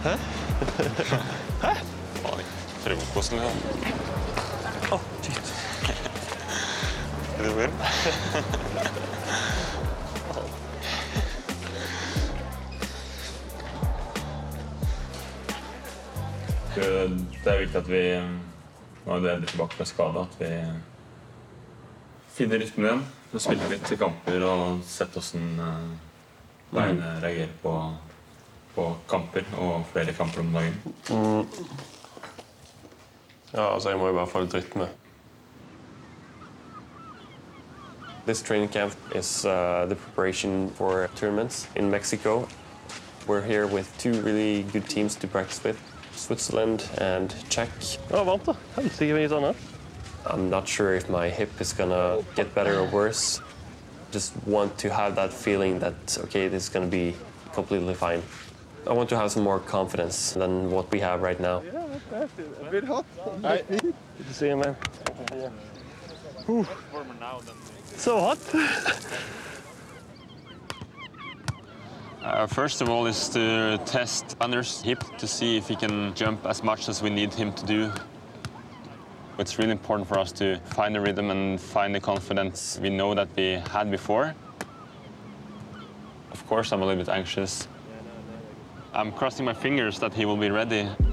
Hæ? Hæ? Faen, frokosten eller? Å, shit. Er du varm? Det er viktig at vi, når vi er tilbake fra skade, at vi finner rytmen igjen. Så spiller litt kamper og sett hvordan beina reagerer på kamper og flere kamper om dagen. Ja, altså, jeg må jo bare få litt rytme. This training camp is the preparation for tournaments in Mexico. We're here with two really good teams to practice with, Switzerland and Czech. Ja, varmt da. Helsike mye sånn her. I'm not sure if my hip is gonna get better or worse. Just want to have that feeling that, okay, this is gonna be completely fine. I want to have some more confidence than what we have right now. Yeah, that's it. A bit hot. Hi. Good to see you, man. Warmer now than... So hot. First of all is to test Anders' hip to see if he can jump as much as we need him to do. It's really important for us to find the rhythm and find the confidence we know that we had before. Of course, I'm a little bit anxious. I'm crossing my fingers that he will be ready.